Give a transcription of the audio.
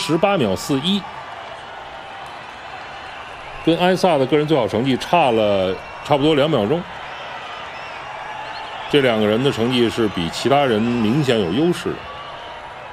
18秒41，跟埃萨的个人最好成绩差不多2秒钟。这两个人的成绩是比其他人明显有优势的。